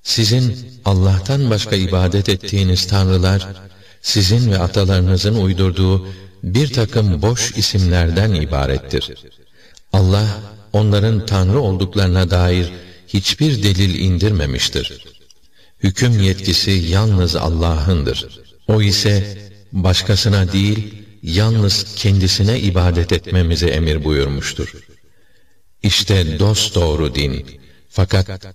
Sizin Allah'tan başka ibadet ettiğiniz tanrılar, sizin ve atalarınızın uydurduğu bir takım boş isimlerden ibarettir. Allah, onların tanrı olduklarına dair hiçbir delil indirmemiştir. Hüküm yetkisi yalnız Allah'ındır. O ise başkasına değil, yalnız kendisine ibadet etmemize emir buyurmuştur. İşte dosdoğru din. Fakat